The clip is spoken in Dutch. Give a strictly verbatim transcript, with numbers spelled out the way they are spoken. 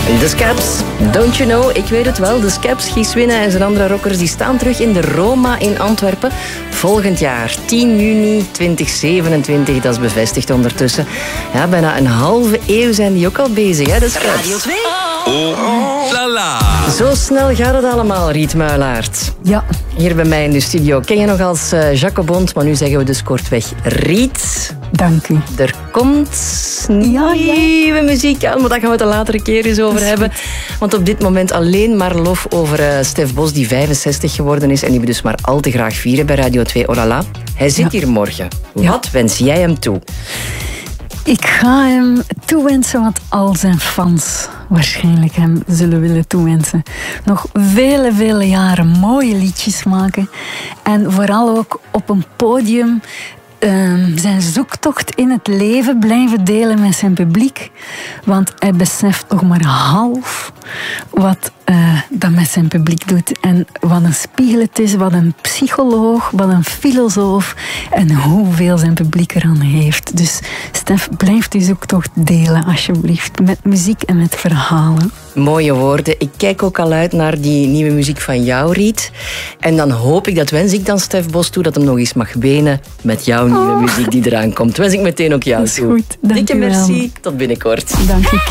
De Scabs, don't you know? Ik weet het wel. De Scabs, Guus Winne en zijn andere rockers die staan terug in de Roma in Antwerpen. Volgend jaar, tien juni twintig zevenentwintig. Dat is bevestigd ondertussen. Ja, bijna een halve eeuw zijn die ook al bezig, hè, de Scabs. Radio twee. Oh, la la. Zo snel gaat het allemaal, Riet Muilaert. Ja. Hier bij mij in de studio. Ken je nog als uh, Jacobond, maar nu zeggen we dus kortweg Riet. Dank u. Er komt nieuwe ja, ja. muziek aan, maar daar gaan we het een latere keer eens over hebben. Want op dit moment alleen maar lof over uh, Stef Bos, die vijfenzestig geworden is en die we dus maar al te graag vieren bij Radio twee. Oh la la. Hij zit ja. hier morgen. Wat ja. wens jij hem toe? Ik ga hem toewensen wat al zijn fans waarschijnlijk hem zullen willen toewensen. Nog vele, vele jaren mooie liedjes maken. En vooral ook op een podium um, zijn zoektocht in het leven blijven delen met zijn publiek. Want hij beseft nog maar half wat uh, dat met zijn publiek doet. En wat een spiegel het is, wat een psycholoog, wat een filosoof en hoeveel zijn publiek eraan heeft. Dus Stef, blijf die zoektocht delen alsjeblieft. Met muziek en met verhalen. Mooie woorden. Ik kijk ook al uit naar die nieuwe muziek van jou, Riet. En dan hoop ik, dat wens ik dan Stef Bos toe, dat hem nog eens mag benen met jouw nieuwe oh. muziek die eraan komt. Wens ik meteen ook jou toe. Dat is goed. Dank Dikke merci. Tot binnenkort. Dank je.